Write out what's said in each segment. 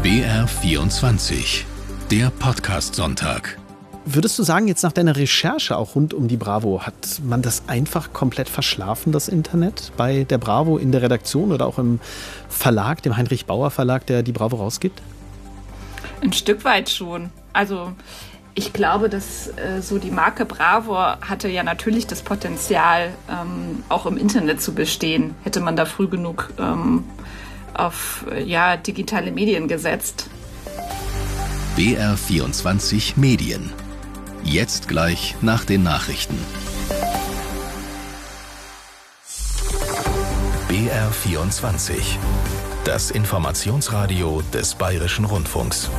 BR24, der Podcast-Sonntag. Würdest du sagen, jetzt nach deiner Recherche auch rund um die Bravo, hat man das einfach komplett verschlafen, das Internet? Bei der Bravo in der Redaktion oder auch im Verlag, dem Heinrich Bauer Verlag, der die Bravo rausgibt? Ein Stück weit schon. Also ich glaube, dass so die Marke Bravo hatte ja natürlich das Potenzial, auch im Internet zu bestehen. Hätte man da früh genug auf digitale Medien gesetzt. BR24 Medien. Jetzt gleich nach den Nachrichten. BR24. Das Informationsradio des Bayerischen Rundfunks.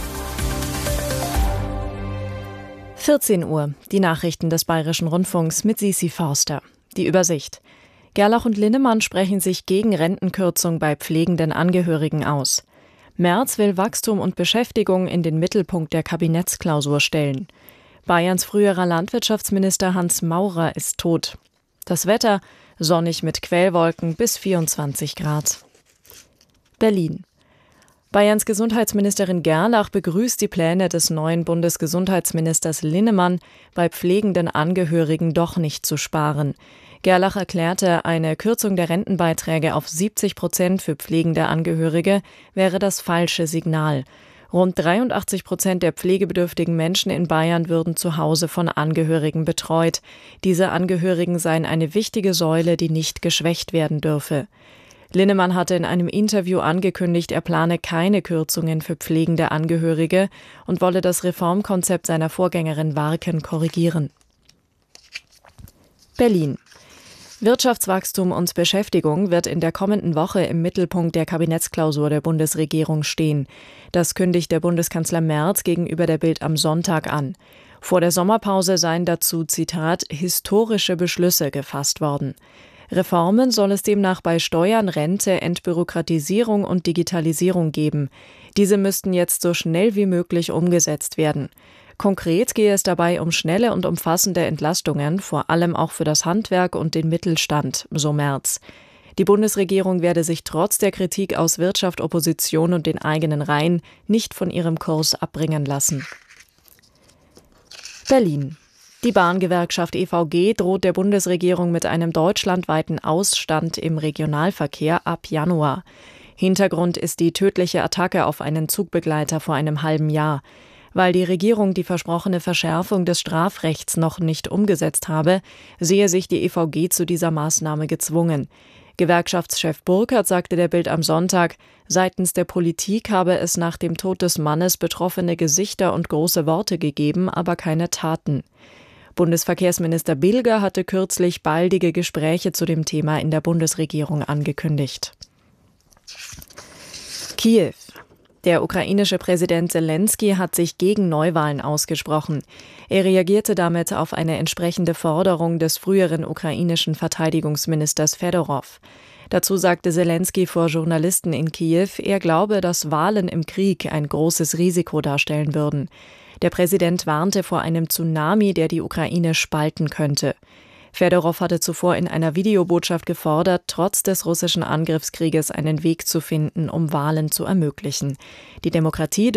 14 Uhr, die Nachrichten des Bayerischen Rundfunks mit Sisi Forster. Die Übersicht. Gerlach und Linnemann sprechen sich gegen Rentenkürzung bei pflegenden Angehörigen aus. Merz will Wachstum und Beschäftigung in den Mittelpunkt der Kabinettsklausur stellen. Bayerns früherer Landwirtschaftsminister Hans Maurer ist tot. Das Wetter: sonnig mit Quellwolken bis 24 Grad. Berlin. Bayerns Gesundheitsministerin Gerlach begrüßt die Pläne des neuen Bundesgesundheitsministers Linnemann, bei pflegenden Angehörigen doch nicht zu sparen. Gerlach erklärte, eine Kürzung der Rentenbeiträge auf 70% für pflegende Angehörige wäre das falsche Signal. Rund 83% der pflegebedürftigen Menschen in Bayern würden zu Hause von Angehörigen betreut. Diese Angehörigen seien eine wichtige Säule, die nicht geschwächt werden dürfe. Linnemann hatte in einem Interview angekündigt, er plane keine Kürzungen für pflegende Angehörige und wolle das Reformkonzept seiner Vorgängerin Warken korrigieren. Berlin. Wirtschaftswachstum und Beschäftigung wird in der kommenden Woche im Mittelpunkt der Kabinettsklausur der Bundesregierung stehen. Das kündigt der Bundeskanzler Merz gegenüber der Bild am Sonntag an. Vor der Sommerpause seien dazu, Zitat, historische Beschlüsse gefasst worden. Reformen soll es demnach bei Steuern, Rente, Entbürokratisierung und Digitalisierung geben. Diese müssten jetzt so schnell wie möglich umgesetzt werden. Konkret gehe es dabei um schnelle und umfassende Entlastungen, vor allem auch für das Handwerk und den Mittelstand, so Merz. Die Bundesregierung werde sich trotz der Kritik aus Wirtschaft, Opposition und den eigenen Reihen nicht von ihrem Kurs abbringen lassen. Berlin. Die Bahngewerkschaft EVG droht der Bundesregierung mit einem deutschlandweiten Ausstand im Regionalverkehr ab Januar. Hintergrund ist die tödliche Attacke auf einen Zugbegleiter vor einem halben Jahr. Weil die Regierung die versprochene Verschärfung des Strafrechts noch nicht umgesetzt habe, sehe sich die EVG zu dieser Maßnahme gezwungen. Gewerkschaftschef Burkhardt sagte der Bild am Sonntag, seitens der Politik habe es nach dem Tod des Mannes betroffene Gesichter und große Worte gegeben, aber keine Taten. Bundesverkehrsminister Bilger hatte kürzlich baldige Gespräche zu dem Thema in der Bundesregierung angekündigt. Kiew. Der ukrainische Präsident Selenskyj hat sich gegen Neuwahlen ausgesprochen. Er reagierte damit auf eine entsprechende Forderung des früheren ukrainischen Verteidigungsministers Fedorow. Dazu sagte Selenskyj vor Journalisten in Kiew, er glaube, dass Wahlen im Krieg ein großes Risiko darstellen würden. Der Präsident warnte vor einem Tsunami, der die Ukraine spalten könnte. Fedorow hatte zuvor in einer Videobotschaft gefordert, trotz des russischen Angriffskrieges einen Weg zu finden, um Wahlen zu ermöglichen. Die Demokratie